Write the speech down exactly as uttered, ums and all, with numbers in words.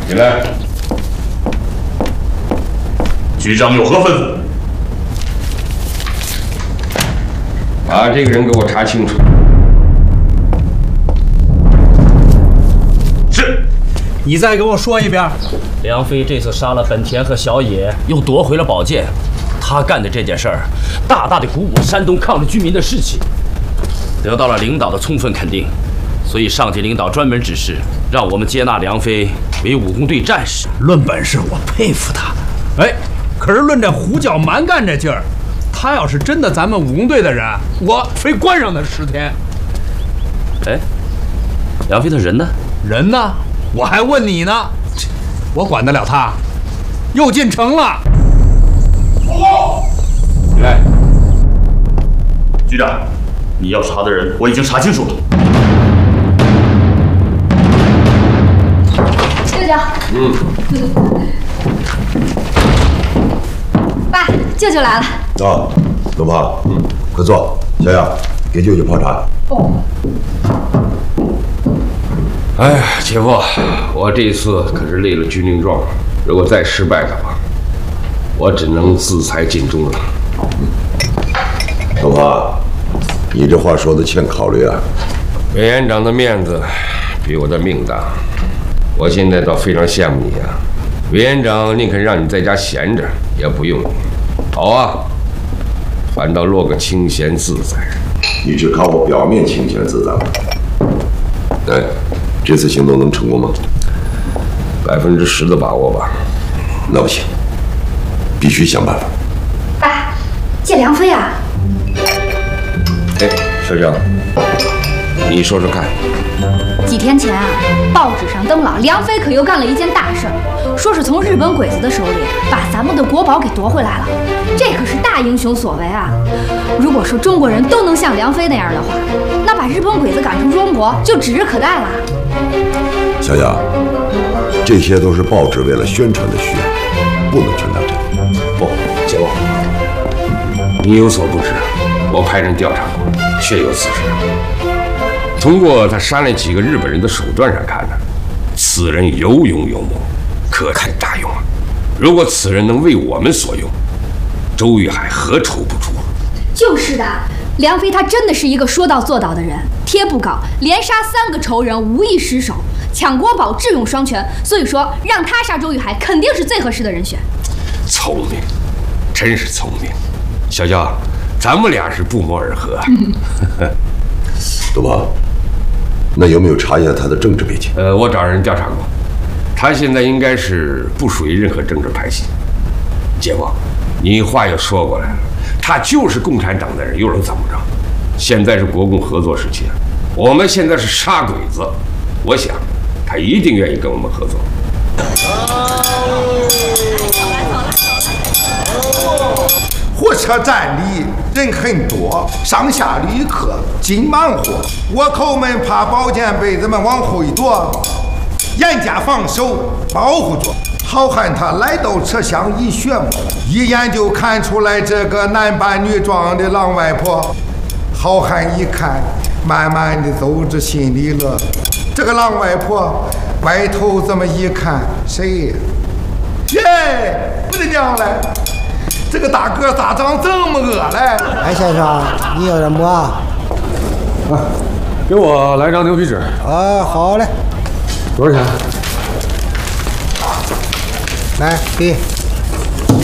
进来。 局长有何吩咐？ 把这个人给我查清楚。 是。 你再给我说一遍。 梁飞这次杀了本田和小野，又夺回了宝剑，他干的这件事儿，大大的鼓舞山东抗日居民的士气，得到了领导的充分肯定。所以上级领导专门指示，让我们接纳梁飞为武工队战士。 论本事，我佩服他。哎，可是论这胡搅蛮干这劲儿，他要是真的咱们武工队的人，我非关上他十天。 哎，梁飞的人呢？ 人呢？我还问你呢，我管得了他？又进城了。 报告。 来， 局长，你要查的人我已经查清楚了。 舅舅。 嗯。 爸，舅舅来了。 啊，董胖，嗯，快坐。小雅，给舅舅泡茶。 哦。 哎呀，姐夫，我这次可是立了军令状，如果再失败的话，我只能自裁尽忠了。 董胖，你这话说的欠考虑啊。 委员长的面子比我的命大，我现在倒非常羡慕你啊。委员长宁肯让你在家闲着，也不用你。好啊，反倒落个清闲自在。 你只看我表面清闲自在吗？哎，这次行动能成功吗？ 百分之十的把握吧。 那不行，必须想办法。 爸，借梁飞啊！ 哎，小江，你说说看。 几天前啊，报纸上登了，梁飞可又干了一件大事儿，说是从日本鬼子的手里把咱们的国宝给夺回来了，这可是大英雄所为啊！如果说中国人都能像梁飞那样的话，那把日本鬼子赶出中国就指日可待了。 小雅，这些都是报纸为了宣传的需要，不能全当真。 不，姐夫，你有所不知，我派人调查过，确有此事。通过他杀了几个日本人的手段上看呢，此人有勇有谋，可堪大用啊！如果此人能为我们所用，周玉海何愁不出？ 就是的，梁飞他真的是一个说到做到的人，贴布稿连杀三个仇人无一失手，抢国宝智勇双全，所以说让他杀周玉海肯定是最合适的人选。 聪明，真是聪明，小娇，咱们俩是不谋而合啊。 董胖，那有没有查一下他的政治背景？ 呃，我找人调查过，他现在应该是不属于任何政治派系。姐夫，你话又说过来了，他就是共产党的人，又能怎么着？现在是国共合作时期，我们现在是杀鬼子，我想他一定愿意跟我们合作。 火车站里人很多，上下旅客尽忙活。倭寇们怕宝剑被子们往后一躲，严加防守保护着。好汉他来到车厢一旋目，一眼就看出来这个男扮女装的狼外婆。好汉一看，慢慢的走着，心里乐。这个狼外婆歪头这么一看，谁呀？耶，我的娘嘞！这个大个咋长这么饿嘞？ 哎，先生，你要什么啊？ 啊，给我来张牛皮纸。 啊，好嘞。 多少钱？ 来，给。